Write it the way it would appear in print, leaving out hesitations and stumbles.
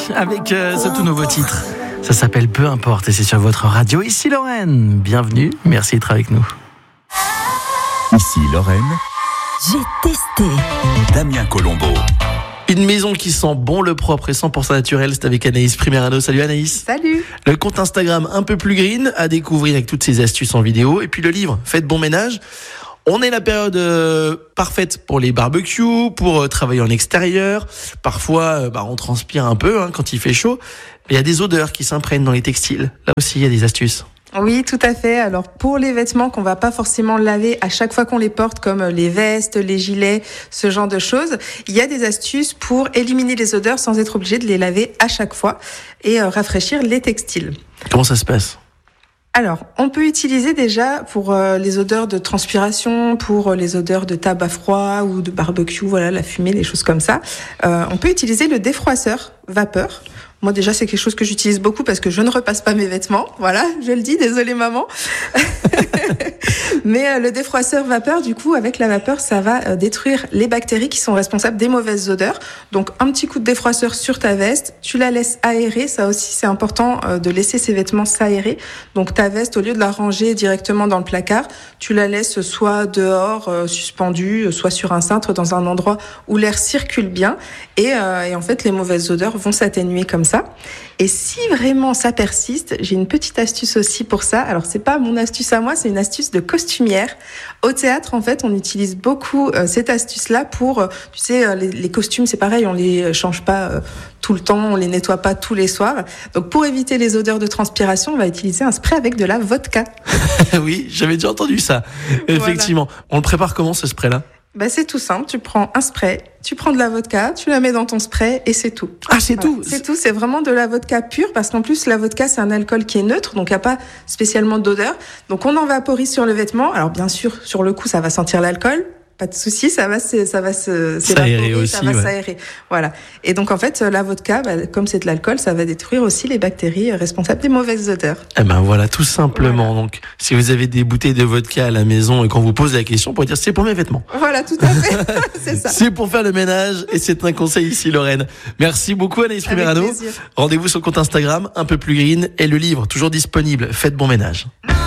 avec ce tout nouveau titre. Ça s'appelle Peu importe et c'est sur votre radio. Ici Lorraine, bienvenue, merci d'être avec nous. Ici Lorraine, j'ai testé. Damien Colombo. Une maison qui sent bon le propre et 100% naturel, c'est avec Anaïs Primerano. Salut Anaïs. Salut. Le compte Instagram un peu plus green à découvrir avec toutes ces astuces en vidéo. Et puis le livre Faites bon ménage. On est la période parfaite pour les barbecues, pour travailler en extérieur. Parfois, on transpire un peu quand il fait chaud. Mais il y a des odeurs qui s'imprègnent dans les textiles. Là aussi, il y a des astuces. Oui, tout à fait. Alors, pour les vêtements qu'on va pas forcément laver à chaque fois qu'on les porte, comme les vestes, les gilets, ce genre de choses, il y a des astuces pour éliminer les odeurs sans être obligé de les laver à chaque fois et rafraîchir les textiles. Comment ça se passe ? Alors, on peut utiliser déjà pour les odeurs de transpiration, pour les odeurs de tabac froid ou de barbecue, voilà, la fumée, les choses comme ça. On peut utiliser le défroisseur vapeur. Moi, déjà, c'est quelque chose que j'utilise beaucoup parce que je ne repasse pas mes vêtements. Voilà, je le dis, désolée maman. Mais le défroisseur vapeur, du coup, avec la vapeur, ça va détruire les bactéries qui sont responsables des mauvaises odeurs. Donc, un petit coup de défroisseur sur ta veste, tu la laisses aérer. Ça aussi, c'est important de laisser ses vêtements s'aérer. Donc, ta veste, au lieu de la ranger directement dans le placard, tu la laisses soit dehors, suspendue, soit sur un cintre, dans un endroit où l'air circule bien. Et en fait, les mauvaises odeurs vont s'atténuer comme ça. Et si vraiment ça persiste, j'ai une petite astuce aussi pour ça. Alors, c'est pas mon astuce à moi, c'est une astuce de costumière. Au théâtre, en fait, on utilise beaucoup cette astuce-là pour, tu sais, les costumes, c'est pareil, on les change pas tout le temps, on les nettoie pas tous les soirs. Donc, pour éviter les odeurs de transpiration, on va utiliser un spray avec de la vodka. Oui, j'avais déjà entendu ça. Effectivement. Voilà. On le prépare comment, ce spray-là ? C'est tout simple, tu prends un spray, tu prends de la vodka, tu la mets dans ton spray et c'est tout. Ah, c'est tout. C'est tout, c'est vraiment de la vodka pure parce qu'en plus la vodka c'est un alcool qui est neutre, donc il n'y a pas spécialement d'odeur. Donc on en vaporise sur le vêtement. Alors bien sûr, sur le coup ça va sentir l'alcool. Pas de souci, ça va s'aérer aussi, ça va s'aérer. Voilà. Et donc en fait, la vodka, comme c'est de l'alcool, ça va détruire aussi les bactéries responsables des mauvaises odeurs. Eh ben voilà, tout simplement. Voilà. Donc, si vous avez des bouteilles de vodka à la maison et qu'on vous pose la question, pour dire c'est pour mes vêtements. Voilà, tout à fait. C'est ça. C'est pour faire le ménage et c'est un conseil ici, Lorraine. Merci beaucoup, Anaïs Primerano. Rendez-vous sur le compte Instagram, un peu plus green, et le livre toujours disponible. Faites bon ménage.